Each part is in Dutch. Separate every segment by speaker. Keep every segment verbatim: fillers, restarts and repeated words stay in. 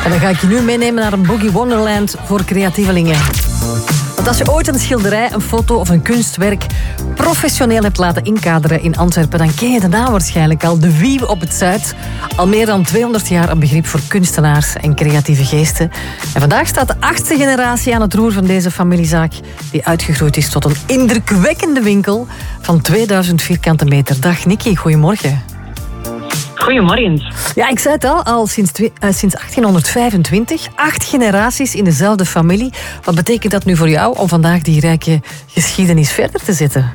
Speaker 1: En dan ga ik je nu meenemen naar een Boogie Wonderland voor creatievelingen. Want als je ooit een schilderij, een foto of een kunstwerk professioneel hebt laten inkaderen in Antwerpen, dan ken je de naam waarschijnlijk al. De Wie op het Zuid. Al meer dan tweehonderd jaar een begrip voor kunstenaars en creatieve geesten. En vandaag staat de achtste generatie aan het roer van deze familiezaak, die uitgegroeid is tot een indrukwekkende winkel van tweeduizend vierkante meter. Dag Nicky, goedemorgen.
Speaker 2: Goedemorgen.
Speaker 1: Ja, ik zei het al, al sinds, twee, uh, sinds achttienhonderdvijfentwintig. Acht generaties in dezelfde familie. Wat betekent dat nu voor jou om vandaag die rijke geschiedenis verder te zetten?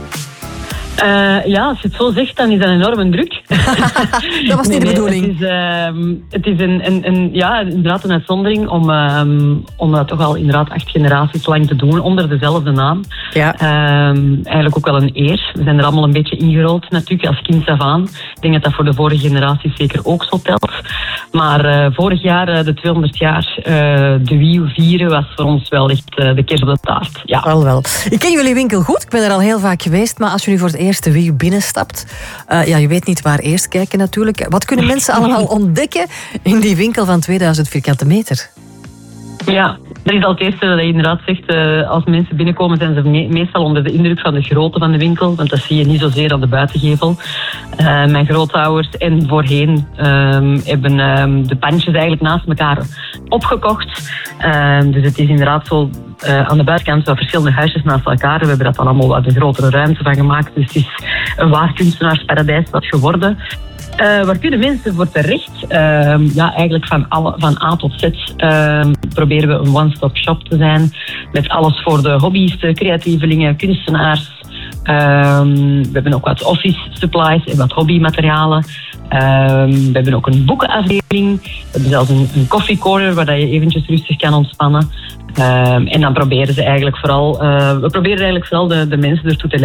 Speaker 2: Uh, ja, als je het zo zegt, dan is dat een enorme druk.
Speaker 1: Dat was niet nee, de bedoeling.
Speaker 2: Nee, het is, uh, het is een, een, een, ja, inderdaad een uitzondering om, uh, om dat toch al inderdaad acht generaties lang te doen onder dezelfde naam.
Speaker 1: Ja.
Speaker 2: Uh, eigenlijk ook wel een eer. We zijn er allemaal een beetje ingerold natuurlijk als kind af aan. Ik denk dat dat voor de vorige generaties zeker ook zo telt. Maar uh, vorig jaar, uh, de tweehonderd jaar, uh, de Wie vieren was voor ons wel echt uh, de kers op de taart. Ja.
Speaker 1: Wel, wel. Ik ken jullie winkel goed, ik ben er al heel vaak geweest, maar als je nu voor het eerst de Wie binnenstapt, uh, ja, je weet niet waar eerst kijken natuurlijk. Wat kunnen mensen allemaal ontdekken in die winkel van tweeduizend vierkante meter?
Speaker 2: Ja, dat is al het eerste dat je inderdaad zegt. Uh, als mensen binnenkomen zijn ze me- meestal onder de indruk van de grootte van de winkel. Want dat zie je niet zozeer aan de buitengevel. Uh, mijn grootouders en voorheen um, hebben um, de pandjes eigenlijk naast elkaar opgekocht. Uh, dus het is inderdaad zo uh, aan de buitenkant zo verschillende huisjes naast elkaar. We hebben dat dan allemaal wat een grotere ruimte van gemaakt. Dus het is een waar kunstenaarsparadijs wat geworden. Uh, waar kunnen mensen voor terecht? Uh, ja, eigenlijk van, alle, van A tot Z uh, proberen we een one-stop shop te zijn. Met alles voor de hobbyisten, creatievelingen, kunstenaars. Uh, we hebben ook wat office supplies en wat hobbymaterialen. Uh, we hebben ook een boekenafdeling. We hebben zelfs een, een coffee corner waar je eventjes rustig kan ontspannen. Uh, en dan proberen ze eigenlijk vooral, uh, we proberen eigenlijk vooral de, de mensen ertoe te